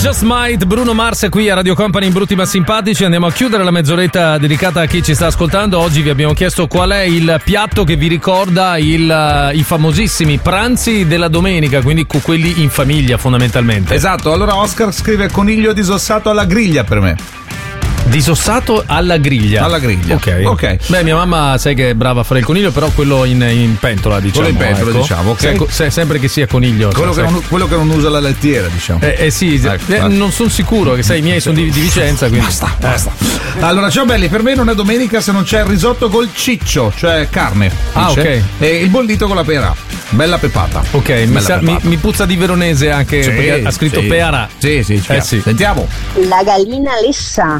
Just Might, Bruno Mars qui a Radio Company in Brutti ma Simpatici. Andiamo a chiudere la mezz'oretta dedicata a chi ci sta ascoltando. Oggi vi abbiamo chiesto qual è il piatto che vi ricorda i famosissimi pranzi della domenica, quindi quelli in famiglia fondamentalmente. Esatto, allora Oscar scrive coniglio disossato alla griglia per me. Disossato alla griglia. Alla griglia. Ok. Beh, mia mamma sai che è brava a fare il coniglio, però quello in pentola, diciamo. Quello in pentola, ecco. Diciamo, ok. Sempre che sia coniglio. Quello che non usa la lettiera, diciamo. Sì, ecco. Non sono sicuro, che sai, i miei sono di Vicenza, quindi. Basta. Allora, ciao belli, per me non è domenica se non c'è il risotto col ciccio, cioè carne. Ok. E il bollito con la pera. Bella pepata. Ok, mi puzza di veronese anche, perché ha scritto peara. Sì. Sentiamo. La gallina lessa.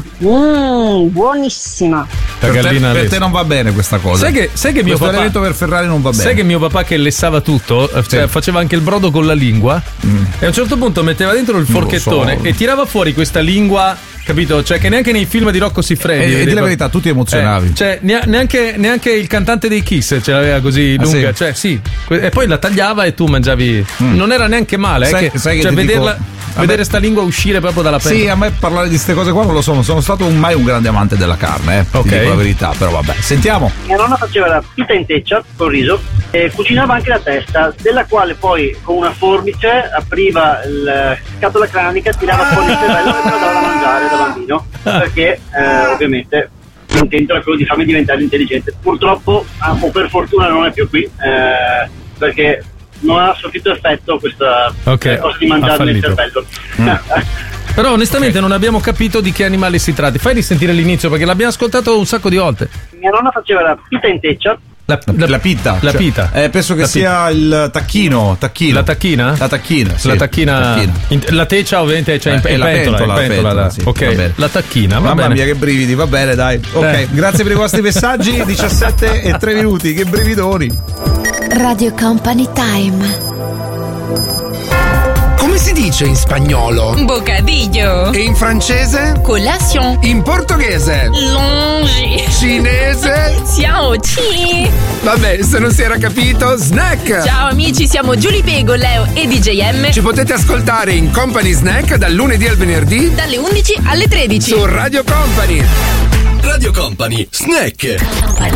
Buonissima. Per te non va bene questa cosa. Sai che mio papà per Ferrari non va bene. Sai che mio papà che lessava tutto, cioè faceva anche il brodo con la lingua e a un certo punto metteva dentro il forchettone e tirava fuori questa lingua, capito? Cioè che neanche nei film di Rocco Siffredi. E di la verità, tu ti emozionavi. Cioè neanche il cantante dei Kiss ce l'aveva così lunga. Sì? Cioè sì. E poi la tagliava e tu mangiavi. Non era neanche male. Sai cioè vederla. Vedere sta lingua uscire proprio dalla pentola. Sì, a me parlare di queste cose qua non lo so, non sono stato mai un grande amante della carne, Ok. Ti dico la verità, però vabbè. Sentiamo. Mia nonna faceva la pita in teccia con riso e cucinava anche la testa, della quale poi con una forbice apriva la scatola cranica, tirava fuori il cervello e me lo dava da mangiare da bambino, perché ovviamente l'intento era quello di farmi diventare intelligente. Purtroppo, o per fortuna, non è più qui, perché non ha sortito effetto questa cosa di mangiarmi il cervello. Però onestamente non abbiamo capito di che animali si tratti. Fai risentire l'inizio perché l'abbiamo ascoltato un sacco di volte. Mia nonna faceva la pita in teccia. La pita. La pita. Penso che sia il tacchino. La tacchina? La tacchina, sì. La tacchina. La teccia ovviamente c'è in pentola. Sì, ok, la tacchina. Mamma mia, che brividi, va bene, dai. Ok, grazie per i vostri messaggi. 17 e 3 minuti, che brividoni. Radio Company Time. Come si dice in spagnolo? Bocadillo. E in francese? Collation. In portoghese? Longi. Cinese? Ciao, ci. Vabbè, se non si era capito, snack! Ciao amici, siamo Giulia Pego, Leo e DJM. Ci potete ascoltare in Company Snack dal lunedì al venerdì dalle 11 alle 13 su Radio Company. Radio Company Snack.